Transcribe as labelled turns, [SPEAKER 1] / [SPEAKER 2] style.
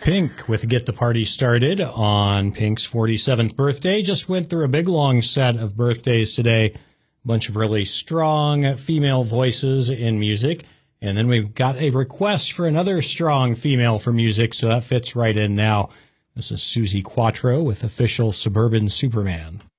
[SPEAKER 1] Pink with Get the Party Started on Pink's 47th birthday. Just went through a big long set of birthdays today. A bunch of really strong female voices in music. And then we've got a request for another strong female for music, so that fits right in now. This is Suzi Quatro with Official Suburban Superman.